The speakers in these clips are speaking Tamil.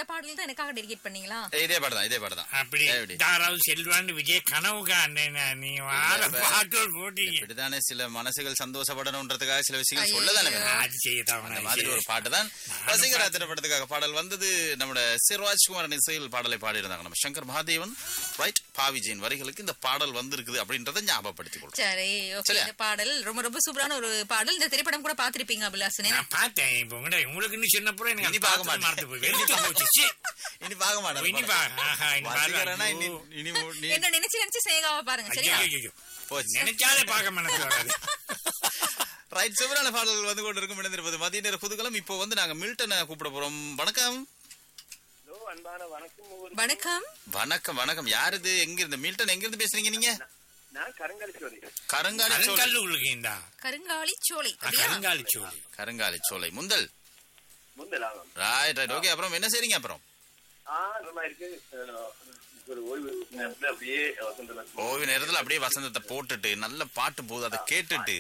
பாடல் தான் எனக்காக டெடிகேட் பண்ணீங்களா? இதே பாடதான் அப்படி தாராள செல்வான்னு விஜய் கனவு காண்டேன். நீ வார பாட்டு போட்டீங்க. இப்படித்தானே சில மனசுகள் சந்தோஷப்படணும்ன்றதுக்காக சில விஷயங்கள் சொல்லதானே அது செய்யதான் அந்த மாதிரி ஒரு பாட்டு தான் ரசிகரா திரைப்படத்துக்காக பாடல் வந்தது. நம்ம சிவராஜ்குமார் இசையில் பாடலை பாடியிருந்தாங்க நம்ம சங்கர் மகாதேவன். ரைட், பாவிஜியின் வரிகளுக்கு இந்த பாடல் வந்திருக்குது அப்படின்றத ஞாபகப்படுத்திக் கொள்ளும். சரி, ஓகே. இந்த பாடல் ரொம்ப ரொம்ப சூப்பரான ஒரு பாடல். இந்த திரைப்படம் கூட பாத்திருப்பீங்க அபிலாஷனே? நான் பார்த்தேன். இப்ப உங்களுக்கு இன்னும் சின்னப்புறம் எனக்கு இனி பார்க்க மாட்டேன். இனி பார்க்க மாட்டேன். என்ன நினைச்சு நினைச்சு சேகாவ பாருங்க. சரியா? நினைச்சாலே பார்க்க மனசு வராது. ரைட், சூப்பரான பாடல்கள் வந்து கொண்டு இருக்கும். இணைந்திருப்பது மதிய நேர குதூகலம். இப்போ வந்து நாங்க மில்டனை கூப்பிட போறோம். வணக்கம். வணக்கம். வணக்கம் வணக்கம். யாரு இது? எங்க இருந்து மில்டன்? எங்க இருந்து பேசுறீங்க நீங்க? கருங்காலி சோலை முந்தல். Right right, okay. அப்புறம் என்ன செய்றீங்க? அப்புறம் ஓய்வு நேரத்துல அப்படியே வசந்தத்தை போட்டுட்டு நல்ல பாட்டு போகுது, அதை கேட்டுட்டு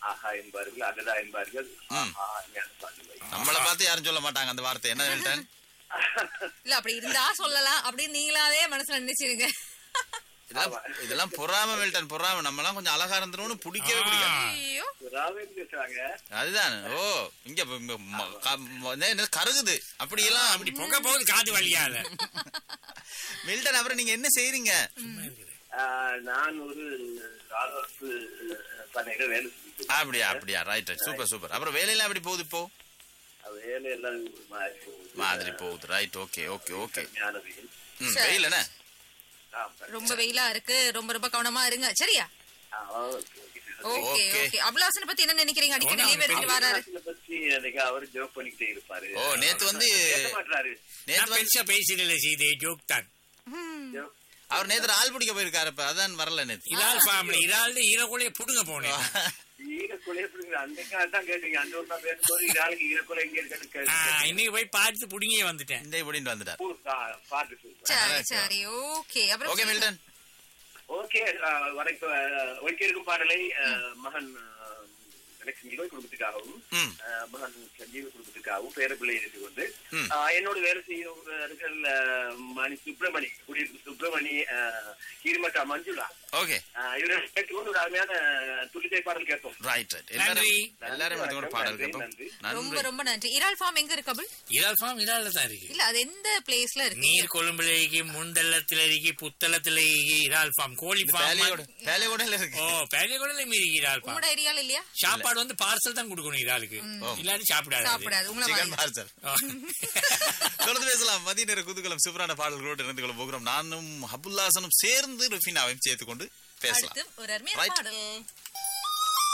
நம்மள பார்த்து யாரும் சொல்ல மாட்டாங்க அந்த வார்த்தை. என்ன மில்டன்? இல்ல, அப்படி இருந்தா சொல்லலாம் அப்படின்னு நீங்களாவே மனசுல நினைச்சிருங்க. இதெல்லாம் பொறாம மில்டன், பொறாம. நம்ம எல்லாம் கொஞ்சம் அழகா இருந்தோம்னு பிடிக்கவே பிடிக்காது. அதுதான். ஓ, இங்க கருகுது அப்படியெல்லாம். அப்படி பொங்க போகுது காது வழியால. மில்டன், அப்புறம் நீங்க என்ன செய்றீங்க? நான் ஒரு வேலை. அப்படியா அப்படியா, ரைட் ரைட், சூப்பர் சூப்பர். அப்புறம் வேலையெல்லாம் எப்படி போகுது? இப்போ வேலையெல்லாம் மாதிரி போகுது. Right, okay okay okay. வெயில் என்ன? ரொம்ப வெயிலா இருக்கு. ரொம்ப ரொம்ப கவனமா இருங்க. சரியா? Okay okay. அபிலாஷனை பத்தி என்ன நினைக்கிறீங்க? அடிக்கடி லீவ் எடுத்து வராரு. அவர் ஜோக் பண்ணிட்டே இருப்பாரு. ஓ, நேத்து வந்து பேசுறீங்க சீதே ஜோக் தான். அவர் நேத்து ஆள் பிடிக்க போயிருக்காரு. இப்ப அதான் வரல. நேத்து இறால் ஃபார்ம்ல இறால் ஈரக்குலைய புடுங்க போனேன். இன்னைக்கு போய் பார்த்து புடுங்கியே வந்துட்டேன். சரி, ஓகே. அப்புறம் ஓகே மில்டன். ஓகே, வரைக்கும் பாடலை மகன் குடும்பத்துக்காகவும் மகன் சஞ்சீவ குடும்பத்துக்காகவும் பேரப்பிள்ளை இருந்து கொண்டு என்னோட வேலை செய்யும் மணி சுப்பிரமணி, குடியிருப்பு சுப்பிரமணி, கீரிமட்டா மஞ்சுளா, ஓகே, இவரை கேட்டுக்கொண்டு ஒரு அருமையான துளிசை பாடல் கேட்போம். ரைட் ரைட், எல்லாரும் பாடல் கேட்போம். ரொம்ப ரொம்ப நன்றி. இறால் ஃபார்ம் எங்க இருக்கு? கபில், இறால் ஃபார்ம் இறால்ல தான் இருக்கு. இல்ல, அது எந்த பிளேஸ்ல இருக்கு? நீர் கொழும்புல இருக்கு, முண்டல்லத்துல இருக்கு, புத்தளத்துல இருக்கு. இறால் ஃபார்ம் கோழி ஃபார்ம் பேலியோடல இருக்கு. ஓ, பேலியோடல மீறி இறால் ஃபார்ம். உங்க ஏரியால இல்லையா? சாப்பாடு வந்து பார்சல் தான் கொடுக்கணும் இறாலுக்கு, இல்லாட்டி சாப்பிடாது. Chicken parcel. தொடர்ந்து பேசலாம். மதிய நேர குதூகலம் சூப்பரான பாடல்களோடு இருந்து கொள்ள போகிறோம். நானும் அபுல்லாசனும் சேர்ந்து ருஃபினாவையும் சேர்த்துக்கொண்டு பேசலாம். ஒரு அருமையான பாடல்.